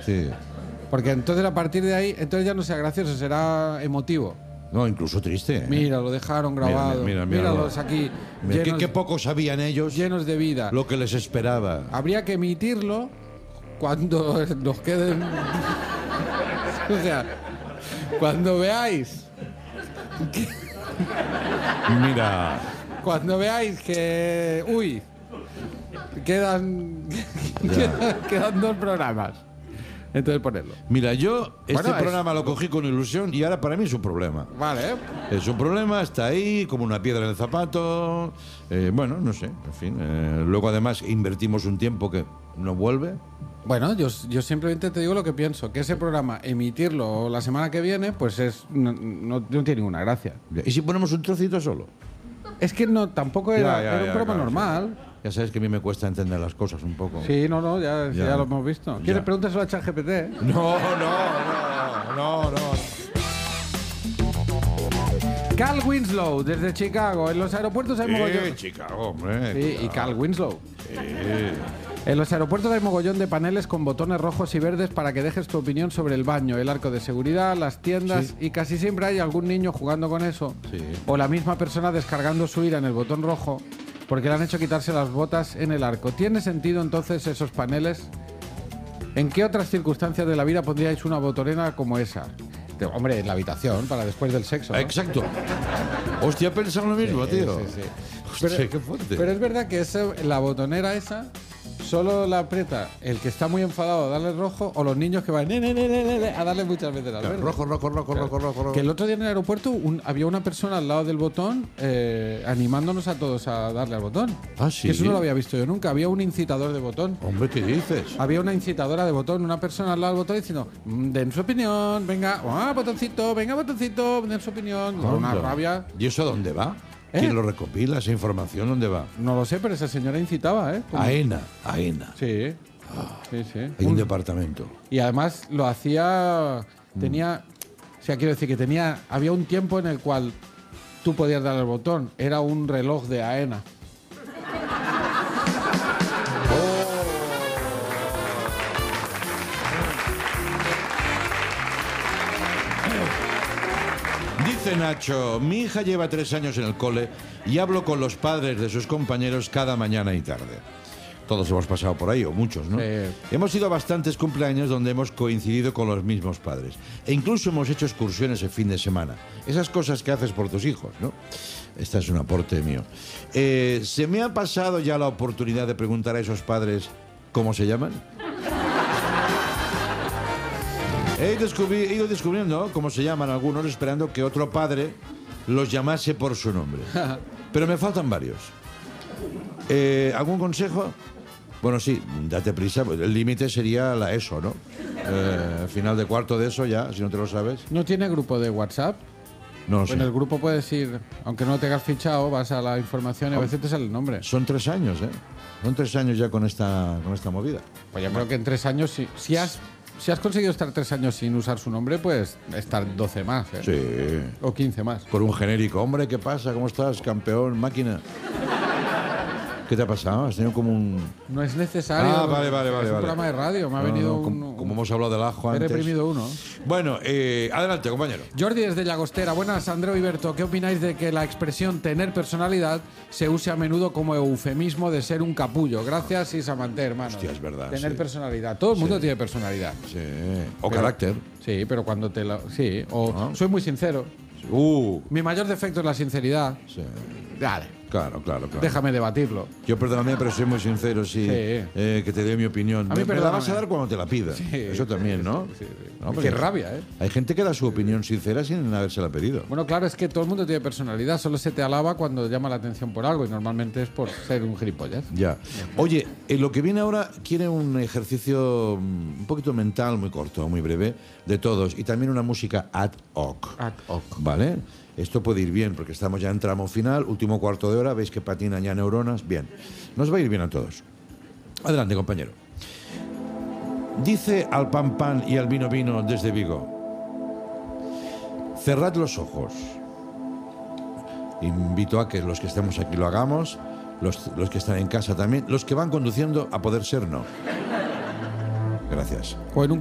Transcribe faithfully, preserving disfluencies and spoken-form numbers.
Sí. Porque entonces a partir de ahí, entonces ya no será gracioso, será emotivo. No, incluso triste. ¿eh? Mira, lo dejaron grabado. Mira, mira, mira, Míralos aquí. Mira, llenos, qué, qué poco sabían ellos. Llenos de vida. Lo que les esperaba. Habría que emitirlo cuando nos queden... o sea, cuando veáis... Que... Mira... Cuando veáis que... Uy, quedan... quedan, quedan dos programas. Entonces ponerlo. Mira, yo este bueno, programa es... lo cogí con ilusión y ahora para mí es un problema. Vale. Es un problema, está ahí como una piedra en el zapato. Eh, bueno, no sé, en fin. Eh, luego además invertimos un tiempo que no vuelve. Bueno, yo, yo simplemente te digo lo que pienso, que ese programa, emitirlo la semana que viene, pues es no, no, no tiene ninguna gracia. ¿Y si ponemos un trocito solo? Es que no, tampoco era, Ya, ya, era un ya, programa claro, normal. Sí. Ya sabes que a mí me cuesta entender las cosas un poco. Sí, no, no, ya, ya. ya lo hemos visto. ¿Quieres Ya. pregúntaselo a ChatGPT? ¿eh? No, no, no, no, no. Cal Winslow, desde Chicago. En los aeropuertos hay Sí, mogollón. Chicago, hombre. Sí, y Cal Winslow. Sí. En los aeropuertos hay mogollón de paneles con botones rojos y verdes para que dejes tu opinión sobre el baño, el arco de seguridad, las tiendas, Sí. y casi siempre hay algún niño jugando con eso. Sí. O la misma persona descargando su ira en el botón rojo porque le han hecho quitarse las botas en el arco. ¿Tiene sentido entonces esos paneles? ¿En qué otras circunstancias de la vida pondríais una botonera como esa? De- hombre, en la habitación, para después del sexo, ¿no? Exacto. Hostia, he pensado lo mismo, Sí, tío. sí, sí. Hostia, Pero- qué fuerte. Pero es verdad que ese- la botonera esa solo la aprieta el que está muy enfadado a darle rojo o los niños que van ne, ne, ne, ne, ne, a darle muchas veces al Claro, verde. rojo, rojo, rojo, rojo, rojo, rojo. Que el otro día en el aeropuerto un- había una persona al lado del botón eh, animándonos a todos a darle al botón. Ah, ¿sí? Que eso no lo había visto yo nunca. Había un incitador de botón. Hombre, ¿qué dices? Había una incitadora de botón, una persona al lado del botón diciendo, "Mm, den su opinión, venga, ah, botoncito, venga, botoncito, den su opinión". Con una Anda. rabia. ¿Y eso dónde va? ¿Eh? ¿Quién lo recopila? ¿Esa información dónde va? No lo sé, pero esa señora incitaba, ¿eh? Como- AENA, AENA. Sí. Sí, sí. Hay un departamento. Y además lo hacía. Tenía. O sea, quiero decir que tenía. Había un tiempo en el cual tú podías dar el botón. Era un reloj de AENA. Dice Nacho, mi hija lleva tres años en el cole y hablo con los padres de sus compañeros cada mañana y tarde. Todos hemos pasado por ahí, o muchos, ¿no? Sí. Hemos ido a bastantes cumpleaños donde hemos coincidido con los mismos padres. E incluso hemos hecho excursiones el fin de semana. Esas cosas que haces por tus hijos, ¿no? Este es un aporte mío. Eh, ¿Se me ha pasado ya la oportunidad de preguntar a esos padres cómo se llaman? He, descubri- he ido descubriendo cómo se llaman algunos, esperando que otro padre los llamase por su nombre. Pero me faltan varios. Eh, ¿Algún consejo? Bueno, sí, date prisa. El límite sería la ESO, ¿no? Eh, al final de cuarto de eso ya, si no te lo sabes. ¿No tiene grupo de WhatsApp? No lo En sé. el grupo puedes ir, aunque no te hayas fichado, vas a la información y a veces te sale el nombre. Son tres años, ¿eh? Son tres años ya con esta, con esta movida. Pues yo creo que en tres años, si, si has si has conseguido estar tres años sin usar su nombre, pues estar doce más, ¿eh? Sí. O quince más. Por un genérico. Hombre, ¿qué pasa? ¿Cómo estás, campeón, máquina? ¿Qué te ha pasado? Has tenido como un... No es necesario. Ah, vale, vale, es vale, un vale. programa de radio. Me ha No, venido no, un, como, como hemos hablado del ajo He antes. reprimido uno. Bueno, eh, adelante, compañero. Jordi desde Llagostera. Buenas, Andreu y Berto. ¿Qué opináis de que la expresión tener personalidad se use a menudo como eufemismo de ser un capullo? Gracias, Isamanté, hermano. Hostia, es verdad, Tener sí. personalidad. Todo el mundo tiene personalidad. Sí. O Pero- carácter. Sí, pero cuando te lo... Sí, o Ah. soy muy sincero. Uh, Mi mayor defecto es la sinceridad. sí. Dale, Claro, claro, claro. déjame debatirlo. Yo perdóname, pero soy muy sincero, sí. Sí. Eh, que te dé mi opinión. A mí me, me la perdóname. vas a dar cuando te la pida. Sí. Eso también, ¿no? Sí, sí. No, Qué porque rabia, ¿eh? Hay gente que da su opinión sincera sin habérsela pedido. Bueno, claro, es que todo el mundo tiene personalidad. Solo se te alaba cuando llama la atención por algo y normalmente es por ser un gilipollas. Ya. Oye, en lo que viene ahora quiere un ejercicio mm, un poquito mental, muy corto, muy breve, de todos. Y también una música ad hoc. Ad hoc. ¿Vale? Esto puede ir bien porque estamos ya en tramo final, último cuarto de hora, veis que patinan ya neuronas. Bien, nos va a ir bien a todos. Adelante, compañero. Dice al pan pan y al vino vino desde Vigo: cerrad los ojos. Invito a que los que estemos aquí lo hagamos, los, los que están en casa también, los que van conduciendo, a poder ser no. Gracias. O en un